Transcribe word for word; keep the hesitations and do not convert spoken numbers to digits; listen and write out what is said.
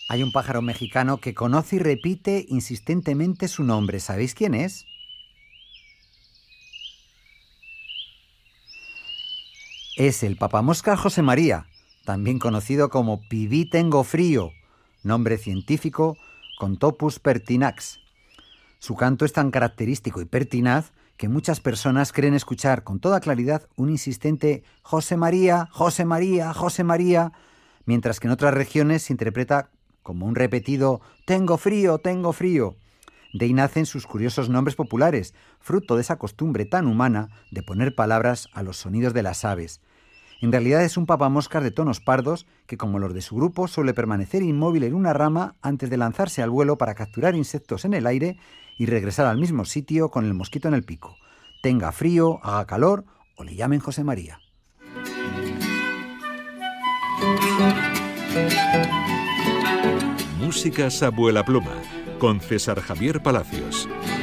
Hay un pájaro mexicano que conoce y repite insistentemente su nombre. ¿Sabéis quién es? Es el papamoscas José María, también conocido como pibí tengo frío, nombre científico Contopus pertinax. Su canto es tan característico y pertinaz que muchas personas creen escuchar con toda claridad un insistente José María, José María, José María, mientras que en otras regiones se interpreta como un repetido tengo frío, tengo frío. De ahí nacen sus curiosos nombres populares, fruto de esa costumbre tan humana de poner palabras a los sonidos de las aves. En realidad es un papamoscas de tonos pardos que, como los de su grupo, suele permanecer inmóvil en una rama antes de lanzarse al vuelo para capturar insectos en el aire y regresar al mismo sitio con el mosquito en el pico. Tenga frío, haga calor o le llamen José María. Músicas Abuela Pluma, con César Javier Palacios.